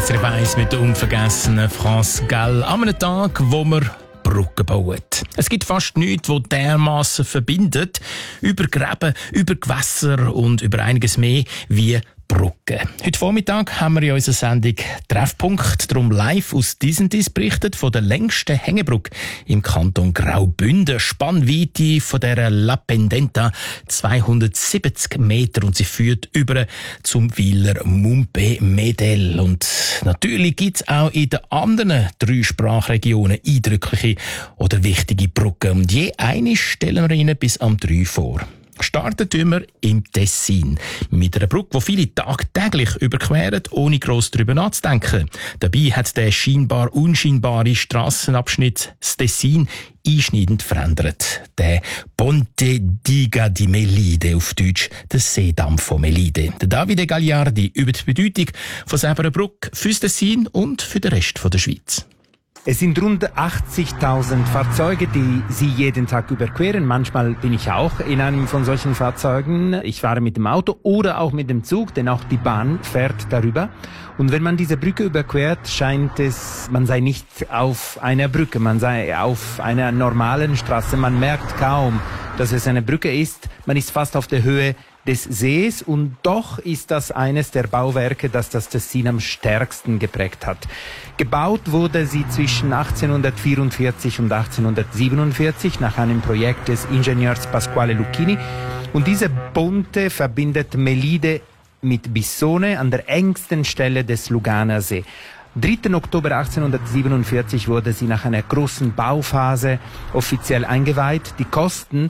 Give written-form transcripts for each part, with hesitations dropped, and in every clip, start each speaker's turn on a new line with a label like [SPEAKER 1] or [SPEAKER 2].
[SPEAKER 1] SRF 1 mit der unvergessenen France Gall an einem Tag, wo wir Brücken bauen. Es gibt fast nichts, das dermassen verbindet, über Gräben, über Gewässer und über einiges mehr wie Brücken. Heute Vormittag haben wir in unserer Sendung Treffpunkt, darum live aus Disentis berichtet von der längsten Hängebrücke im Kanton Graubünden. Spannweite von dieser La Pendenta 270 Meter und sie führt über zum Weiler Mumpe Medel. Und natürlich gibt es auch in den anderen 3 Sprachregionen eindrückliche oder wichtige Brücken. Und je eine stellen wir Ihnen bis am 3 vor. Starten tun wir im Tessin mit einer Brücke, die viele tagtäglich überqueren, ohne gross darüber nachzudenken. Dabei hat der scheinbar unscheinbare Strassenabschnitt das Tessin einschneidend verändert. Der Ponte Diga di Melide, auf Deutsch der Seedamm von Melide. Der Davide Gagliardi über die Bedeutung von dieser Brücke für das Tessin und für den Rest der Schweiz.
[SPEAKER 2] Es sind rund 80.000 Fahrzeuge, die Sie jeden Tag überqueren. Manchmal bin ich auch in einem von solchen Fahrzeugen. Ich fahre mit dem Auto oder auch mit dem Zug, denn auch die Bahn fährt darüber. Und wenn man diese Brücke überquert, scheint es, man sei nicht auf einer Brücke, man sei auf einer normalen Straße. Man merkt kaum, dass es eine Brücke ist. Man ist fast auf der Höhe des Sees und doch ist das eines der Bauwerke, das das Tessin am stärksten geprägt hat. Gebaut wurde sie zwischen 1844 und 1847 nach einem Projekt des Ingenieurs Pasquale Lucchini und diese Ponte verbindet Melide mit Bissone an der engsten Stelle des Luganer See. 3. Oktober 1847 wurde sie nach einer großen Bauphase offiziell eingeweiht. Die Kosten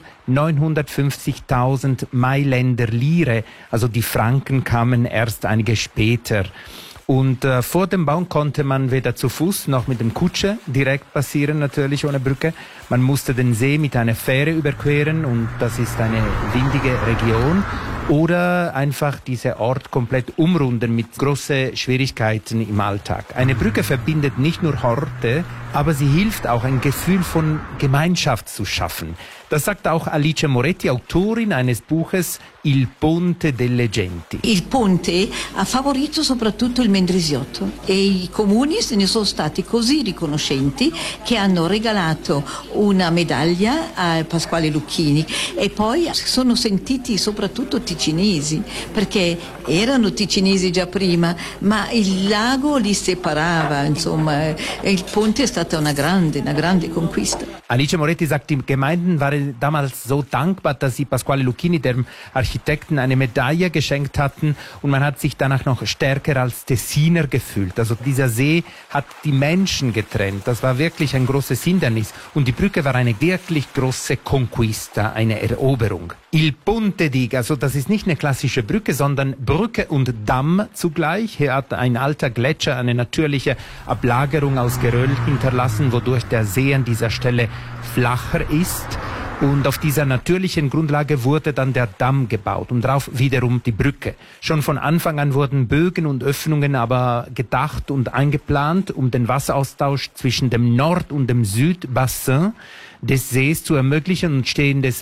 [SPEAKER 2] 950.000 Mailänder Lire, also die Franken kamen erst einige später. Und vor dem Bau konnte man weder zu Fuß noch mit dem Kutsche direkt passieren, natürlich ohne Brücke. Man musste den See mit einer Fähre überqueren und das ist eine windige Region. Oder einfach dieser Ort komplett umrunden mit großen Schwierigkeiten im Alltag. Eine Brücke verbindet nicht nur Orte, aber sie hilft auch, ein Gefühl von Gemeinschaft zu schaffen. Das sagt auch Alice Moretti, Autorin eines Buches Il Ponte delle Genti.
[SPEAKER 3] Il ponte ha favorito soprattutto il Mendrisiotto e i comuni se ne sono stati così riconoscenti che hanno regalato una medaglia a Pasquale Lucchini e poi si sono sentiti soprattutto ticinesi, perché erano ticinesi già prima, ma il lago li separava, insomma, e il ponte è stata una grande conquista.
[SPEAKER 2] Alice Moretti sagt, die Gemeinden waren damals so dankbar, dass sie Pasquale Lucchini, dem Architekten, eine Medaille geschenkt hatten und man hat sich danach noch stärker als Tessiner gefühlt. Also dieser See hat die Menschen getrennt. Das war wirklich ein großes Hindernis und die Brücke war eine wirklich große Conquista, eine Eroberung. Il Ponte Diga, also das ist nicht eine klassische Brücke, sondern Brücke und Damm zugleich. Hier hat ein alter Gletscher eine natürliche Ablagerung aus Geröll hinterlassen, wodurch der See an dieser Stelle flacher ist. Und auf dieser natürlichen Grundlage wurde dann der Damm gebaut und darauf wiederum die Brücke. Schon von Anfang an wurden Bögen und Öffnungen aber gedacht und eingeplant, um den Wasseraustausch zwischen dem Nord- und dem Südbassin des Sees zu ermöglichen und stehendes